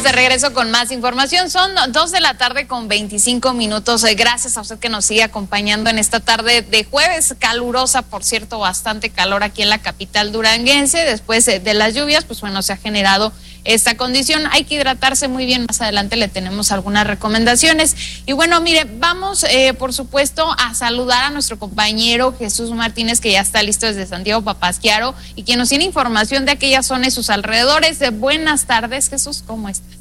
Estamos de regreso con más información. Son 2 de la tarde con 25 minutos. Gracias a usted que nos sigue acompañando en esta tarde de jueves, calurosa, por cierto, bastante calor aquí en la capital duranguense. Después de las lluvias, pues bueno, se ha generado esta condición. Hay que hidratarse muy bien. Más adelante le tenemos algunas recomendaciones. Y bueno, mire, vamos por supuesto a saludar a nuestro compañero Jesús Martínez, que ya está listo desde Santiago Papasquiaro y quien nos tiene información de aquellas zonas y sus alrededores. Buenas tardes, Jesús, ¿cómo estás?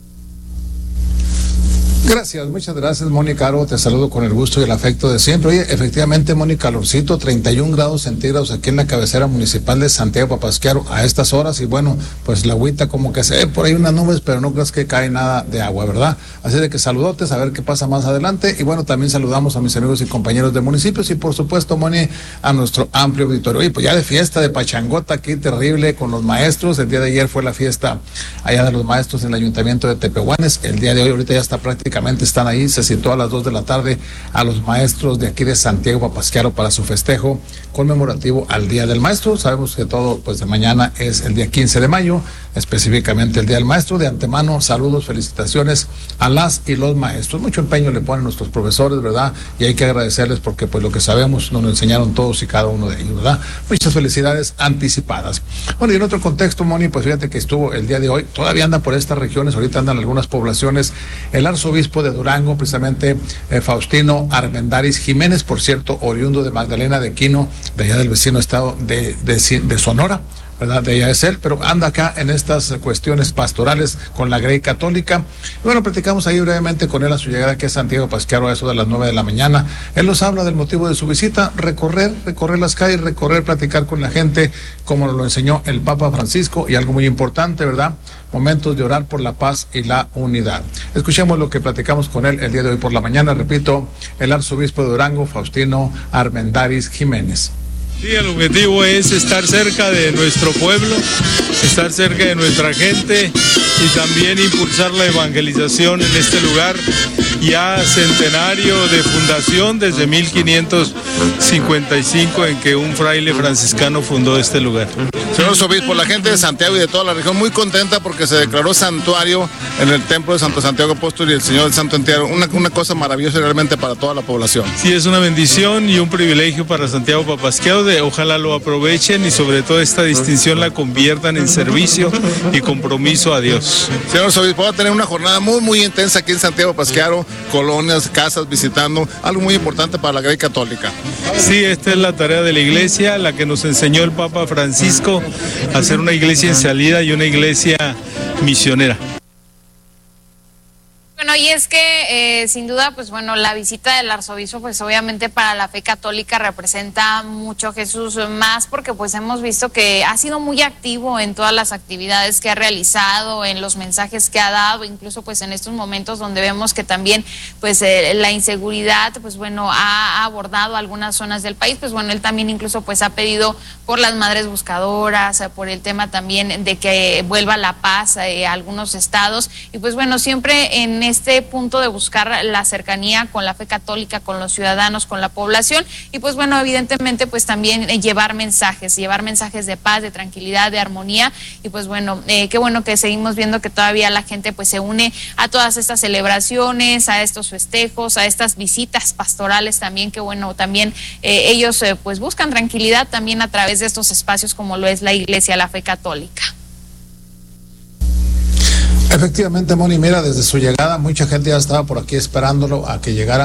Gracias, muchas gracias, Moni Caro, te saludo con el gusto y el afecto de siempre. Oye, efectivamente, Moni, calorcito, 31 grados centígrados aquí en la cabecera municipal de Santiago Papasquiaro a estas horas, y bueno, pues la agüita como que se ve por ahí unas nubes, pero no creas que cae nada de agua, ¿verdad? Así de que saludotes, a ver qué pasa más adelante, y bueno, también saludamos a mis amigos y compañeros de municipios, y por supuesto, Moni, a nuestro amplio auditorio. Oye, pues ya de fiesta, de pachangota aquí, terrible, con los maestros. El día de ayer fue la fiesta allá de los maestros en el ayuntamiento de Tepehuanes. El día de hoy, ahorita ya está prácticamente están ahí, se citó a las 2 de la tarde a los maestros de aquí de Santiago Papasquiaro para su festejo conmemorativo al Día del Maestro. Sabemos que todo, pues de mañana es el día 15 de mayo, específicamente el Día del Maestro. De antemano, saludos, felicitaciones a las y los maestros. Mucho empeño le ponen nuestros profesores, ¿verdad? Y hay que agradecerles porque pues lo que sabemos nos lo enseñaron todos y cada uno de ellos, ¿verdad? Muchas felicidades anticipadas. Bueno, y en otro contexto, Moni, pues fíjate que estuvo el día de hoy, todavía anda por estas regiones, ahorita andan algunas poblaciones, el arzobispo de Durango, precisamente Faustino Armendáriz Jiménez, por cierto, oriundo de Magdalena de Quino, de allá del vecino estado de Sonora, ¿verdad? De ella es él, pero anda acá en estas cuestiones pastorales con la Grey Católica. Y bueno, platicamos ahí brevemente con él a su llegada aquí a Santiago Papasquiaro a eso de las 9 de la mañana. Él nos habla del motivo de su visita, recorrer las calles, platicar con la gente, como nos lo enseñó el Papa Francisco, y algo muy importante, ¿verdad? Momentos de orar por la paz y la unidad. Escuchemos lo que platicamos con él el día de hoy por la mañana. Repito, el arzobispo de Durango, Faustino Armendáriz Jiménez. Sí, el objetivo es estar cerca de nuestro pueblo, estar cerca de nuestra gente y también impulsar la evangelización en este lugar, ya centenario de fundación desde 1555 en que un fraile franciscano fundó este lugar. Señor obispo, la gente de Santiago y de toda la región muy contenta porque se declaró santuario en el templo de Santo Santiago Apóstol y el Señor del Santo Entierro, una cosa maravillosa realmente para toda la población. Sí, es una bendición y un privilegio para Santiago Papasquiaro. Ojalá lo aprovechen y sobre todo esta distinción la conviertan en servicio y compromiso a Dios. Señor obispo, va a tener una jornada muy intensa aquí en Santiago Papasquiaro, colonias, casas, visitando, algo muy importante para la Grey Católica. Sí, esta es la tarea de la iglesia, la que nos enseñó el Papa Francisco, a hacer una iglesia en salida y una iglesia misionera. Bueno, y es que sin duda, pues bueno, la visita del arzobispo, pues obviamente para la fe católica representa mucho, Jesús, más porque pues hemos visto que ha sido muy activo en todas las actividades que ha realizado, en los mensajes que ha dado, incluso pues en estos momentos donde vemos que también pues la inseguridad, pues bueno, ha abordado algunas zonas del país, pues bueno, él también incluso pues ha pedido por las madres buscadoras, por el tema también de que vuelva la paz a algunos estados, y pues bueno, siempre en este punto de buscar la cercanía con la fe católica, con los ciudadanos, con la población, y pues bueno, evidentemente pues también llevar mensajes de paz, de tranquilidad, de armonía, y pues bueno, qué bueno que seguimos viendo que todavía la gente pues se une a todas estas celebraciones, a estos festejos, a estas visitas pastorales también, que bueno, también ellos pues buscan tranquilidad también a través de estos espacios como lo es la iglesia, la fe católica. Efectivamente, Moni, mira, desde su llegada mucha gente ya estaba por aquí esperándolo a que llegara